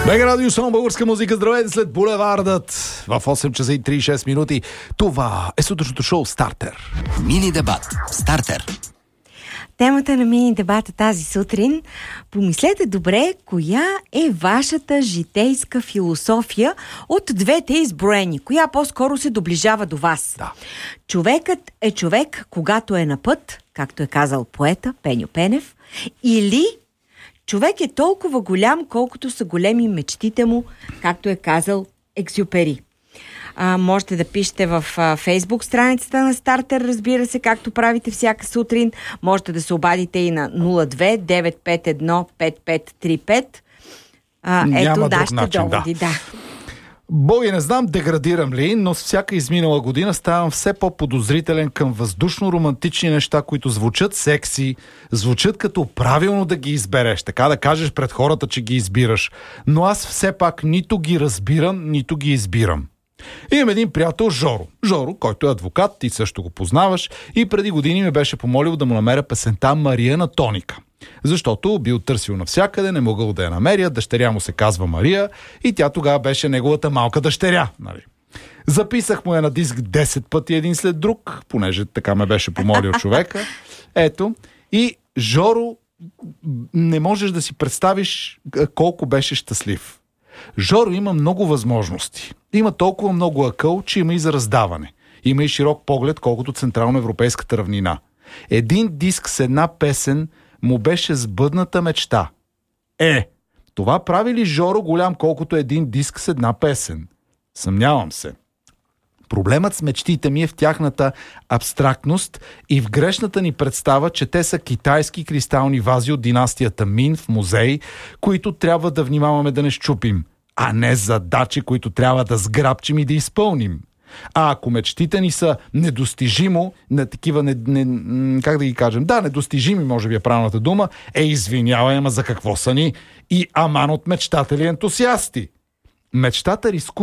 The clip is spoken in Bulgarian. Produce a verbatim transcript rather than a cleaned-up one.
Мега радио Шоу, българска музика. Здравейте след булевардът в осем часа и тридесет и шест минути. Това е сутрешното шоу Стартер. Мини дебат Стартер. Темата на мини дебата тази сутрин: помислете добре, коя е вашата житейска философия от двете изброени, коя по-скоро се доближава до вас. Да. Човекът е човек, когато е на път, както е казал поета Пеньо Пенев, или човек е толкова голям, колкото са големи мечтите му, както е казал Екзюпери. А, можете да пишете в а, Фейсбук страницата на Стартер, разбира се, както правите всяка сутрин. Можете да се обадите и на нула две девет пет едно пет пет три пет. А, ето нашите доводи. Да. Да. Боги, не знам деградирам ли, но с всяка изминала година ставам все по-подозрителен към въздушно-романтични неща, които звучат секси, звучат като правилно да ги избереш, така да кажеш пред хората, че ги избираш. Но аз все пак нито ги разбирам, нито ги избирам. Имам един приятел Жоро. Жоро, който е адвокат, ти също го познаваш, и преди години ме беше помолил да му намеря песента Мария на Тоника. Защото бил търсил навсякъде, не могъл да я намеря, дъщеря му се казва Мария и тя тогава беше неговата малка дъщеря. Нали? Записах му я на диск десет пъти един след друг, понеже така ме беше помолил човека. Ето, и Жоро, не можеш да си представиш колко беше щастлив. Жоро има много възможности. Има толкова много акъл, че има и за раздаване. Има и широк поглед, колкото централноевропейската равнина. Един диск с една песен му беше сбъдната мечта. Е, това прави ли Жоро голям, колкото един диск с една песен? Съмнявам се. Проблемът с мечтите ми е в тяхната абстрактност и в грешната ни представа, че те са китайски кристални вази от династията Мин в музей, които трябва да внимаваме да не щупим, а не задачи, които трябва да сграбчим и да изпълним. А ако мечтите ни са недостижимо, не такива, не, не, как да ги кажем, да, недостижими, може би е правилната дума, е, извинявай, ама за какво са ни и аман от мечтатели ентусиасти. Мечтата рискува